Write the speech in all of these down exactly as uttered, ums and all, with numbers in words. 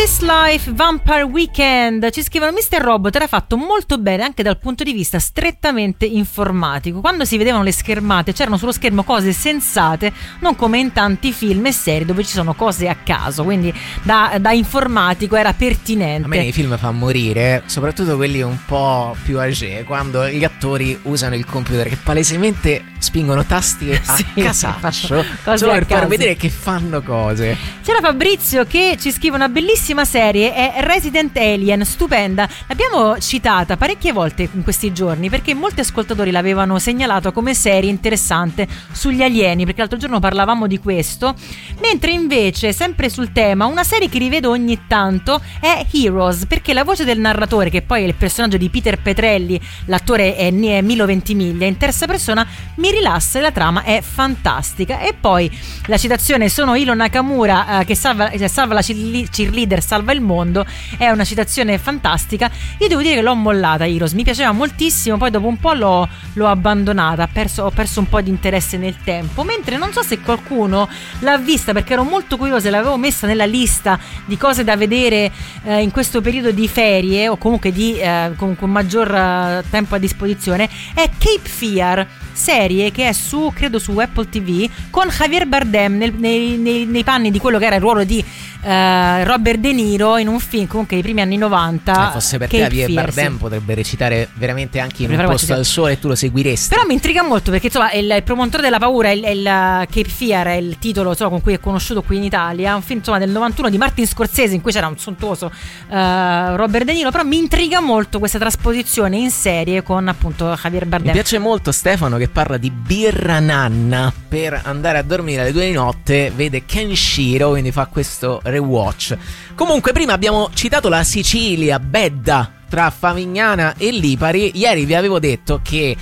This Life Vampire Weekend. Ci scrivono: mister Robot era fatto molto bene anche dal punto di vista strettamente informatico. Quando si vedevano le schermate c'erano sullo schermo cose sensate, non come in tanti film e serie dove ci sono cose a caso, quindi da, da informatico era pertinente. A me nei film fa morire, soprattutto quelli un po' più âgé, quando gli attori usano il computer che palesemente spingono tasti a sì, casaccio solo per far vedere che fanno cose. C'era Fabrizio che ci scrive: una bellissima serie è Resident Alien, stupenda, l'abbiamo citata parecchie volte in questi giorni perché molti ascoltatori l'avevano segnalato come serie interessante sugli alieni, perché l'altro giorno parlavamo di questo. Mentre invece, sempre sul tema, una serie che rivedo ogni tanto è Heroes, perché la voce del narratore, che poi è il personaggio di Peter Petrelli, l'attore è Milo Ventimiglia, in terza persona, mi rilassa e la trama è fantastica. E poi la citazione "sono Hiro Nakamura eh, che salva, eh, salva la cheerleader, salva il mondo", è una citazione fantastica. Io devo dire che l'ho mollata Heroes, mi piaceva moltissimo, poi dopo un po' l'ho, l'ho abbandonata, ho perso, ho perso un po' di interesse nel tempo, mentre non so se qualcuno l'ha vista, perché ero molto curiosa e l'avevo messa nella lista di cose da vedere eh, in questo periodo di ferie o comunque di eh, con, con maggior eh, tempo a disposizione. È Cape Fear, serie che è su, credo su Apple ti vu, con Javier Bardem nel, nei, nei, nei panni di quello che era il ruolo di uh, Robert De Niro in un film comunque dei primi anni novanta. Se fosse per Cape te Javier Fear, Bardem sì, potrebbe recitare veramente anche in potrebbe Un posto al sole e tu lo seguiresti. Però mi intriga molto perché insomma il, il promotore della paura è il, il Cape Fear, è il titolo insomma, con cui è conosciuto qui in Italia, un film insomma del novantuno di Martin Scorsese in cui c'era un sontuoso uh, Robert De Niro. Però mi intriga molto questa trasposizione in serie con appunto Javier Bardem. Mi piace molto Stefano che parla di birra nanna per andare a dormire alle due di notte, vede Kenshiro, quindi fa questo rewatch. Comunque prima abbiamo citato la Sicilia, Bedda, tra Favignana e Lipari. Ieri vi avevo detto che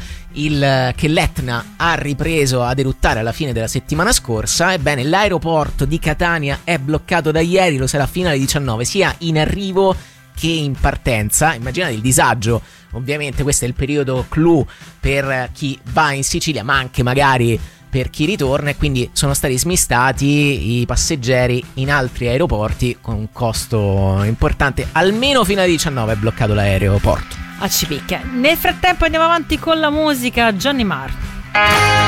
il che l'Etna ha ripreso ad eruttare alla fine della settimana scorsa. Ebbene, l'aeroporto di Catania è bloccato da ieri, lo sarà fino alle diciannove, sia in arrivo che in partenza. Immaginate il disagio. Ovviamente questo è il periodo clou per chi va in Sicilia, ma anche magari per chi ritorna, e quindi sono stati smistati i passeggeri in altri aeroporti con un costo importante. Almeno fino alle diciannove è bloccato l'aeroporto. A Cipicchia. Nel frattempo andiamo avanti con la musica. Johnny Marr.